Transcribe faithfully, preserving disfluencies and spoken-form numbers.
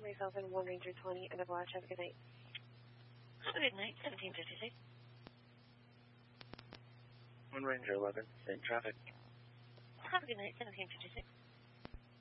myself and one Ranger twenty, and a watch. Have a good night. Have a good night, seventeen fifty-six. one Ranger eleven, same traffic. Have a good night, seventeen fifty-six.